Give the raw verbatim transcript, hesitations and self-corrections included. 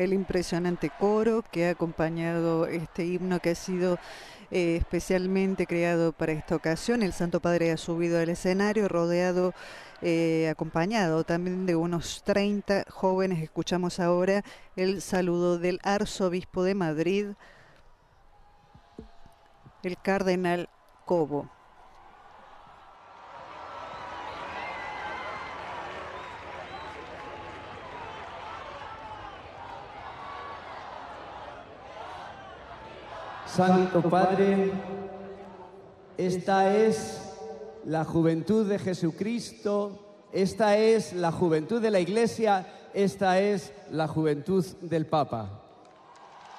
el impresionante coro que ha acompañado este himno que ha sido eh, especialmente creado para esta ocasión. El Santo Padre ha subido al escenario rodeado, eh, acompañado también de unos treinta jóvenes. Escuchamos ahora el saludo del arzobispo de Madrid, el cardenal Cobo. Santo Padre, esta es la juventud de Jesucristo, esta es la juventud de la Iglesia, esta es la juventud del Papa.